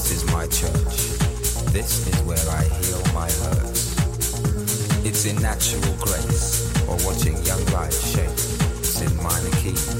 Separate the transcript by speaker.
Speaker 1: This is my church. This is where I heal my hurts. It's in natural grace or watching young life shape. It's in minor keys.